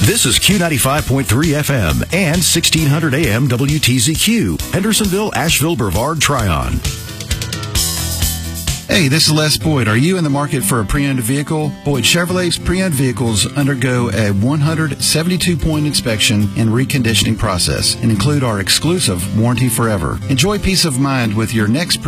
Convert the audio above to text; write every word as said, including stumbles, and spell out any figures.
This is Q ninety-five point three F M and sixteen hundred A M W T Z Q, Hendersonville, Asheville, Brevard, Tryon. Hey, this is Les Boyd. Are you in the market for a pre-owned vehicle? Boyd Chevrolet's pre-owned vehicles undergo a one hundred seventy-two point inspection and reconditioning process and include our exclusive Warranty Forever. Enjoy peace of mind with your next